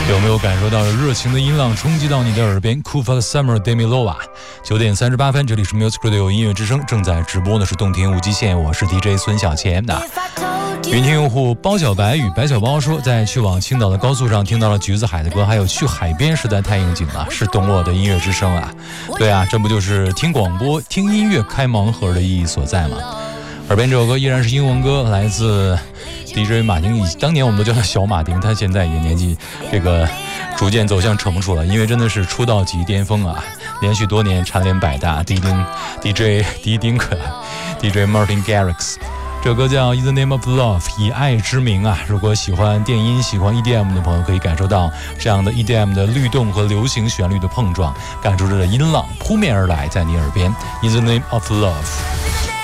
有没有感受到热情的音浪冲击到你的耳边？ Kufa Summer Demi Lovato。 9点38分，这里是 Music Radio 音乐之声，正在直播的是动听无极限，我是 DJ 孙小钱。云听用户包小白与白小包说，在去往青岛的高速上听到了橘子海的歌，还有去海边实在太应景了，是懂我的音乐之声啊。对啊，这不就是听广播听音乐开盲盒的意义所在吗？耳边这首歌依然是英文歌，来自 DJ 马丁，当年我们都叫他小马丁，他现在也年纪逐渐走向成熟了，因为真的是出道即巅峰啊，连续多年蝉联百大。DJ Martin Garrix， 这首歌叫 In the Name of Love， 以爱之名啊。如果喜欢电音喜欢 EDM 的朋友，可以感受到这样的 EDM 的律动和流行旋律的碰撞，感受着音浪扑面而来，在你耳边 In the Name of Love。